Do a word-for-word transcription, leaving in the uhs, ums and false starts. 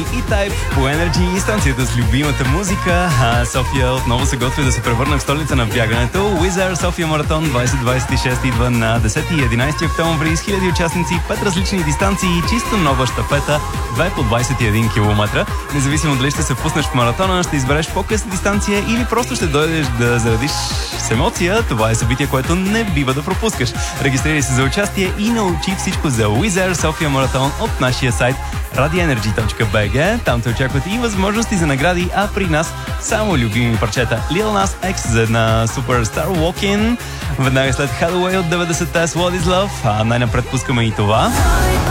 и Type по Energy и станцията с любимата музика. А София отново се готви да се превърне в столица на бягането. Wizz Air София маратон двайсет двайсет и шест идва на десети и единайсети октомври с хиляди участници, пет различни дистанции, чисто нова щафета, две по двайсет и един километра. Независимо дали ще се впуснеш в маратона, ще избереш по-късна дистанция или просто ще дойдеш да зарадиш с емоция, това е събитие, което не бива да пропускаш. Регистрирай се за участие и научи всичко за Wizz Air София маратон от нашия сайт радиоенерджи точка би джи. Там те очакват и възможности за награди, а при нас само любими парчета. Lil Nas X за една Superstar Walk-In, веднага след Hathaway от деветдесетте с What is Love, а най-напред пускаме и това.